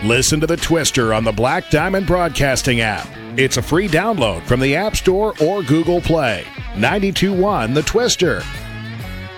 Listen to The Twister on the Black Diamond Broadcasting app. It's a free download from the App Store or Google Play. 92.1 The Twister.